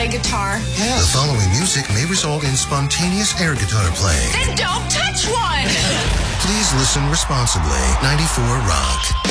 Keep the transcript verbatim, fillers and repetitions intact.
play guitar? Yeah. The following music may result in spontaneous air guitar playing. Then don't touch one! Please listen responsibly. ninety-four Rock.